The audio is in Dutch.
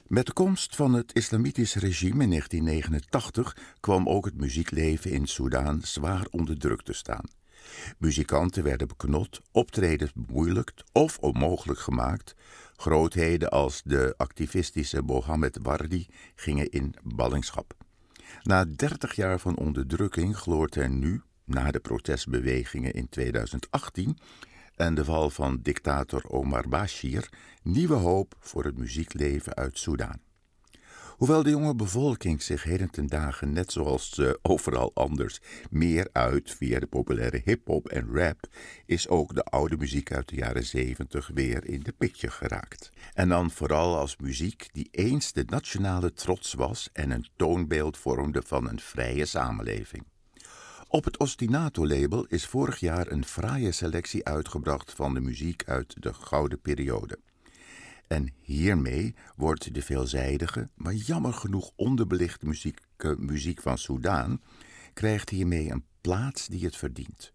Met de komst van het islamitische regime in 1989 kwam ook het muziekleven in Soedan zwaar onder druk te staan. Muzikanten werden beknot, optredens bemoeilijkt of onmogelijk gemaakt. Grootheden als de activistische Mohammed Wardi gingen in ballingschap. Na 30 jaar van onderdrukking gloort er nu, na de protestbewegingen in 2018 en de val van dictator Omar Bashir, nieuwe hoop voor het muziekleven uit Soedan. Hoewel de jonge bevolking zich heden ten dagen, net zoals overal anders, meer uit via de populaire hip-hop en rap, is ook de oude muziek uit de jaren 70 weer in de picture geraakt. En dan vooral als muziek die eens de nationale trots was en een toonbeeld vormde van een vrije samenleving. Op het Ostinato-label is vorig jaar een fraaie selectie uitgebracht van de muziek uit de gouden periode. En hiermee wordt de veelzijdige, maar jammer genoeg onderbelichte muziek van Soedan krijgt hiermee een plaats die het verdient.